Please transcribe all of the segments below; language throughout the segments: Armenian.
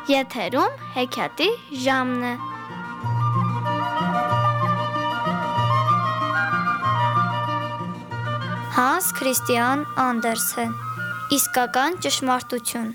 Եթերում հեքիաթի ժամն է։ Հանս Քրիստիան Անդերսեն, իսկական ճշմարտություն։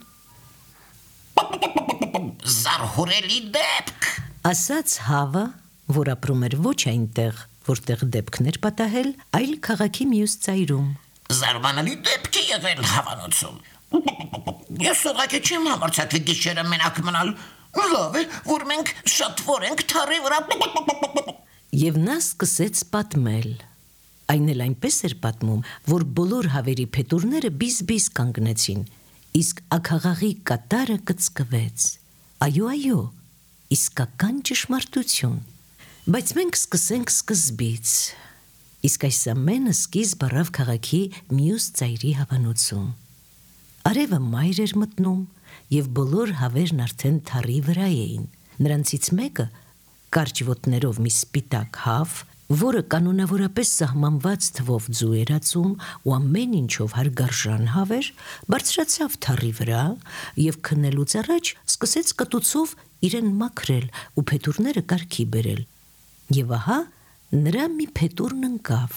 Զարհուրելի դեպք, ասաց Հավը, որ ապրում էր ոչ այնտեղ, որտեղ դեպքներ պատահել, այլ քաղաքի մյուս ծայրում։ զարմանալի դեպք է եղել հավանոցում։ Ես ուղղակի չեմ համարձակվի գիշերը մենակ մնալ։ Լավ է, որ մենք շատվոր ենք թարի վրա։ Եվ նա սկսեց պատմել։ Այն էլ այնպես էր պատմում, որ բոլոր հավերի փետուրները բիզ-բիզ կանգնեցին, իսկ աքաղաղի կատարը կծկվեց։ Այո, իսկական ճշմարտություն։ Բայց մենք սկսենք սկզբից։ Իսկ այս ամենը սկիզբ առավ քաղաքի մյուս ծայրի հավանոցում։ Արևը մայր էր մտնում, եւ բոլոր հավերն արդեն թարի վրա էին։ Նրանցից մեկը, կարճ ոտներով մի սպիտակ հավ, որը կանոնավորապես սահմանված թվով ձու էր ածում ու ամեն ինչով հարգարժան հավ էր, բարձրացավ թարի վրա եւ քննելուց առաջ սկսեց կտուցով իրեն մաքրել ու փետուրները կարգի բերել։ Եվ ահա նրա մի փետուրն ընկավ։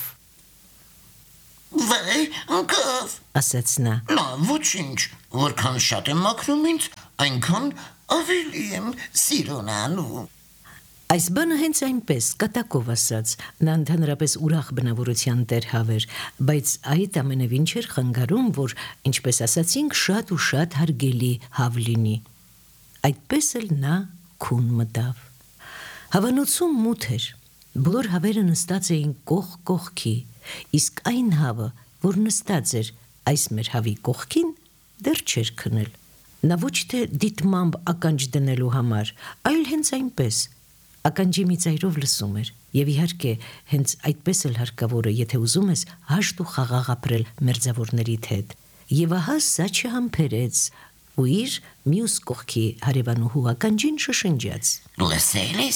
Վայ, ընկավ, ասաց նա։ լավ, ոչինչ, որքան շատ եմ մաքրում ինձ, այնքան ավելի եմ սիրուն անում։ Այս բանը հենց այնպես, կատակով ասաց, նա ընդհանրապես ուրախ բնավորության տեր հավ էր, բայց այդ ամենևին չէր խանգարում, որ, ինչպես ասացինք, շատ ու շատ հարգելի հավ լինի։ Այդպես էլ նա քուն մտավ։ Հավանոցում մութ էր, բոլոր հավերը նստած էին կողք կողքի, իսկ այն հավը, որ նստած էր այս մեր հավի կողքին, դեռ չէր քնել։ Նա ոչ թե դիտմամբ ականջ դնելու համար, այլ հենց այնպես, ականջի մի ծայրով լսում էր, եւ իհարկե հենց այդպես էլ հարկավոր է, եթե ուզում ես հաշտ ու խաղաղ ապրել մերձավորներիդ հետ։ Եվ ահա սա չհամբերեց ու իր մյուս կողքի հարևանուհու ականջին շշնջաց. Լսել ես,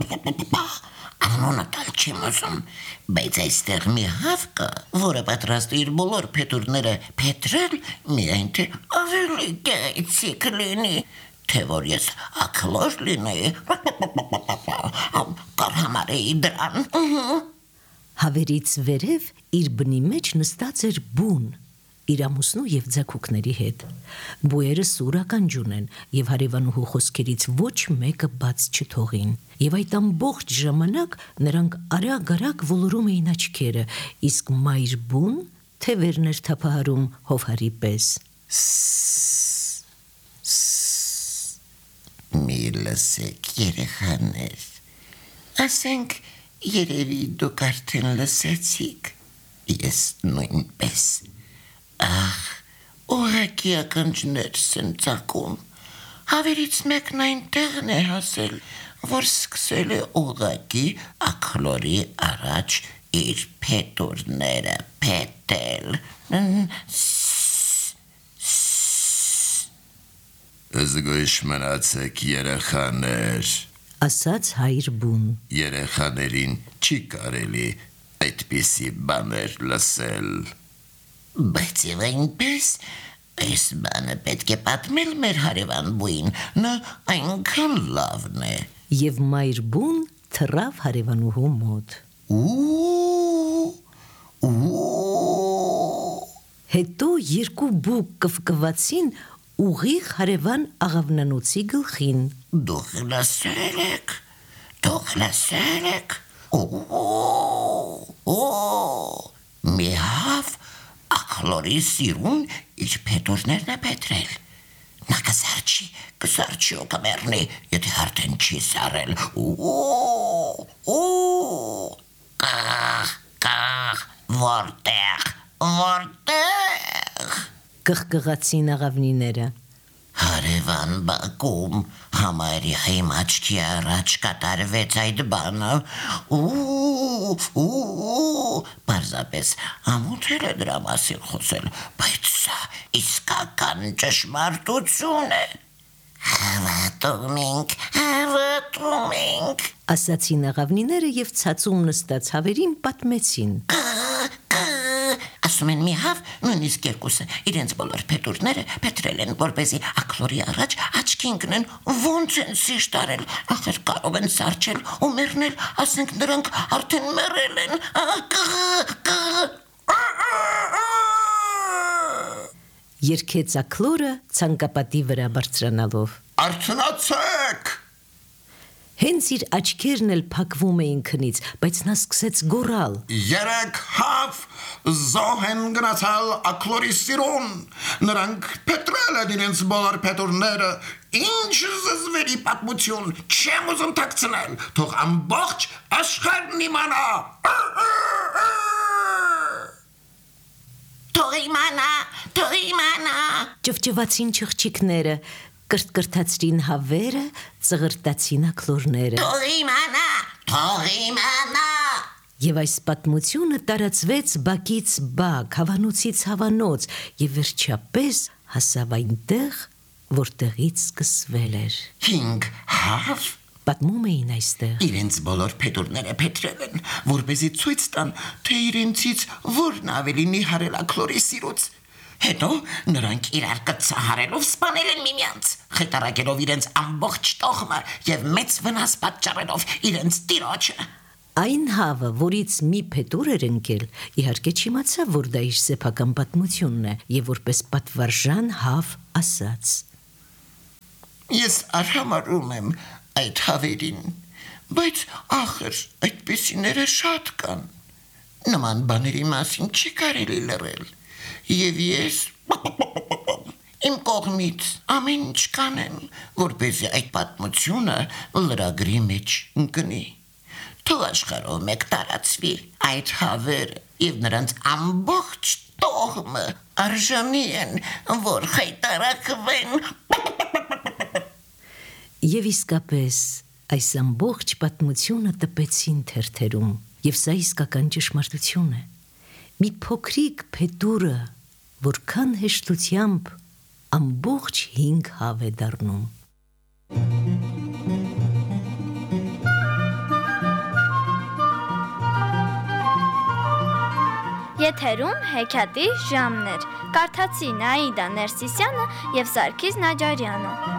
անոնը տալ չեմ ուզում, բայց այստեղ մի հավ կա, որը պատրաստ է իր բոլոր փետուրները փետրել, միայն թե ավելի գեղեցիկ լինի, թե որ ես աքլոր լինեի, կարհամարեի դրան։ Հավերից վերև իր բնի մեջ նստած էր բուն, իր ամուսնու եւ ձագուկների հետ։ Բույերը սուր ականջ ունեն եւ հարևանուհու խոսքերից ոչ մեկը բաց չթողին։ Եվ այդ ամբողջ ժամանակ նրանք արագ-արագ ոլորում էին աչքերը, իսկ մայր բուն թևերն էր թափահարում հովհարի պես։ Մի լսեք, երեխաներ, ասենք երևի դուք արդեն լսեցիք, ես նույնպես, ախ, ուղղակի ականջներս են ծակում, հավերից մեկն այնտեղն է հասել, որ սկսել է ուղղակի աքլորի առաջ իր փետուրները փետել։ Զգույշ մնացեք, երեխաներ, ասաց հայր բուն։ երեխաներին չի կարելի այդպիսի բաներ լսել։ Բայց եւ այնպես, այս բանը պետք է պատմել մեր հարևան բույն, նա այնքան լավն է։ Եվ մայր բուն թռավ հարևանուհու մոտ։ Հետո երկու բուկ կվկվացին ուղիղ հարևան աղավնանոցի գլխին։ Դուք լսել եք, մի հավ աքլորի սիրուն իր փետուրներն է փետրել։ Նա կսարչի ու կմեռնի, եթե արդեն չի սարել։ Կաղ, որտեղ։ Կղկղացին աղավնիները։ Հարևան բակում համարյա աչքի առաջ կատարվեց այդ բանը։ Պարզապես ամոթել է դրա մասին խոսել, բայց սա իսկական ճշմարտություն է։ Հավատում ենք, ասացին աղավնիները եւ ցածում նստած հավերին պատմեցին։ Ասում են մի հավ, նույնիսկ երկուսը իրենց բոլոր փետուրները փետրել են, որպեսզի ակլորի առաջ աչքի ընկնեն, ոնց են սիշտ արել, ախր կարող են սարչել ու մեռնել, ասենք նրանք արդեն մեռել են։ Երկեց ակլորը ցանկապատի վրա բարձրանալով։ Արթնացեք։ Հենց իր աչքերն էլ փակվում էին քնից, բայց նա սկսեց գոռալ. Երեք հավ զոհ են գնացել ակլորի սիրուն, նրանք փետրել են իրենց բոլոր փետուրները, ինչ զզվերի պատմություն, չեմ ուզում թաքցնել, թող ամբողջ աշխարհն իմանա։ Թող իմանա։ Ճվճվացին չղջիկները, կրթկրթացրին հավերը, ծղրտացին ակլորները։ Թող իմանա։ Եվ այս պատմությունը տարածվեց բակից բակ, հավանոցից հավանոց, եւ վերջապես հասավ այնտեղ, որտեղից սկսվել էր։ 5 հավ Պատմում էին այստեղ։ իրենց բոլոր փետուրները փետրել են, որպեսզի ցույց տան, թե իրենցից որն ավելի նիհարել ակլորի սիրուց։ Հետո նրանք իրար կծահարելով սպանել են միմյանց, խետարակելով իրենց ամբողջ տողմը եւ մեծ վնաս պատճառելով իրենց տիրոջը։ Այն հավը, որից մի փետուր էր ընկել, իհարկե չիմացավ, որ դա իր սեփական պատմությունն է, եւ որպես պատվարժան հավ ասաց. Ես արհամարում եմ այդ հավերին, բայց ախր այդպիսիները շատ կան։ Նման բաների մասին չի կարելի լռել։ Եվ ես իմ կողմից ամեն ինչ կանեմ, որպեսզի այդ պատմությունը լրագրի մեջ ընկնի։ Թող աշխարհով մեկ տարածվի այդ հավերը, եւ նրանց ամբողջ տողմը արժանի են, որ խայտարակվեն։ Եվ իսկապես այս ամբողջ պատմությունը տպեցին թերթերում, եւ սա իսկական ճշմարտություն է։ Մի փոքրիկ փետուրը, որքան հեշտությամբ ամբողջ 5 հավ է դառնում։ Եթերում հեքիաթի ժամն էր։ Կարդացի Նաիդա Ներսիսյանը եւ Սարգիս Նաջարյանը։